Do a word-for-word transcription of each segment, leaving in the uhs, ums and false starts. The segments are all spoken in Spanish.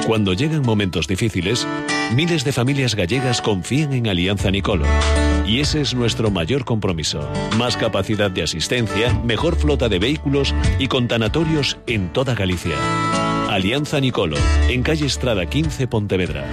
Cuando llegan momentos difíciles, miles de familias gallegas confían en Alianza Nicolo. Y ese es nuestro mayor compromiso. Más capacidad de asistencia, mejor flota de vehículos y con tanatorios en toda Galicia. Alianza Nicolo, en calle Estrada quince, Pontevedra.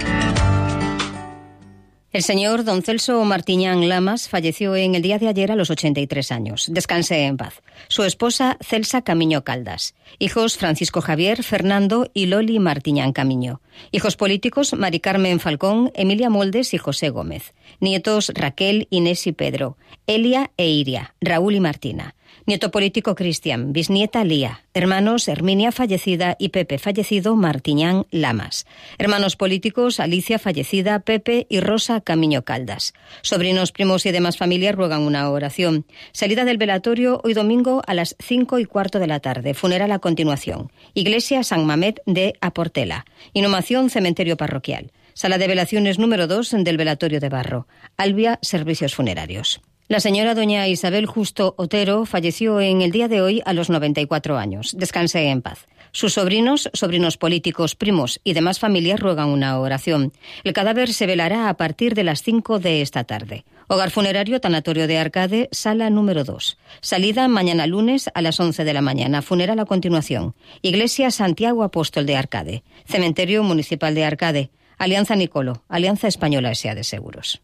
El señor don Celso Martiñán Lamas falleció en el día de ayer a los ochenta y tres años. Descanse en paz. Su esposa, Celsa Camiño Caldas. Hijos, Francisco Javier, Fernando y Loli Martiñán Camiño. Hijos políticos, Mari Carmen Falcón, Emilia Moldes y José Gómez. Nietos, Raquel, Inés y Pedro. Elia e Iria, Raúl y Martina. Nieto político, Cristian. Bisnieta, Lía. Hermanos, Herminia fallecida y Pepe fallecido, Martiñán Lamas. Hermanos políticos, Alicia fallecida, Pepe y Rosa Camiño Caldas. Sobrinos, primos y demás familias ruegan una oración. Salida del velatorio hoy domingo a las cinco y cuarto de la tarde. Funeral a continuación. Iglesia San Mamet de Aportela. Inhumación, cementerio parroquial. Sala de velaciones número dos del velatorio de Barro. Albia, servicios funerarios. La señora doña Isabel Justo Otero falleció en el día de hoy a los noventa y cuatro años. Descanse en paz. Sus sobrinos, sobrinos políticos, primos y demás familias ruegan una oración. El cadáver se velará a partir de las cinco de esta tarde. Hogar funerario Tanatorio de Arcade, sala número dos. Salida mañana lunes a las once de la mañana. Funeral a continuación. Iglesia Santiago Apóstol de Arcade. Cementerio Municipal de Arcade. Alianza Nicolo. Alianza Española S A de Seguros.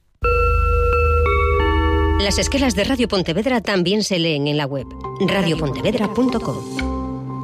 Las esquelas de Radio Pontevedra también se leen en la web radio pontevedra punto com.